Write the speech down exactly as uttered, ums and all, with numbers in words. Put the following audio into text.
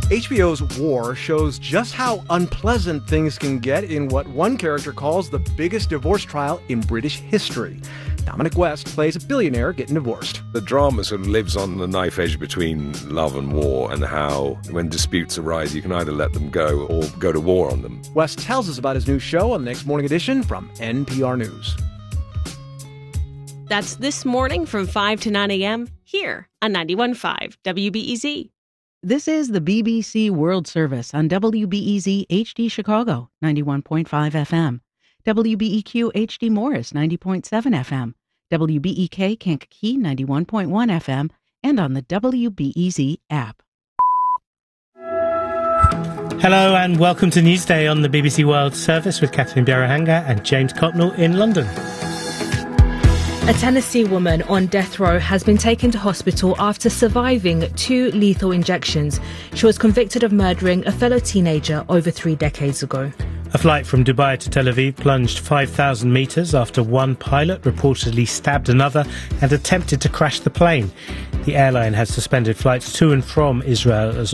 H B O's War shows just how unpleasant things can get in what one character calls the biggest divorce trial in British history. Dominic West plays a billionaire getting divorced. The drama sort of lives on the knife edge between love and war, and how when disputes arise you can either let them go or go to war on them. West tells us about his new show on the Next Morning Edition from N P R News. That's This Morning from five to nine a.m. here on ninety-one point five W B E Z. This is the B B C World Service on W B E Z H D Chicago, ninety-one point five F M. W B E Q H D Morris, ninety point seven F M. W B E K Kankakee, ninety-one point one F M. And on the W B E Z app. Hello and welcome to Newsday on the B B C World Service with Catherine Bierahanga and James Cotnell in London. A Tennessee woman on death row has been taken to hospital after surviving two lethal injections. She was convicted of murdering a fellow teenager over three decades ago. A flight from Dubai to Tel Aviv plunged five thousand metres after one pilot reportedly stabbed another and attempted to crash the plane. The airline has suspended flights to and from Israel as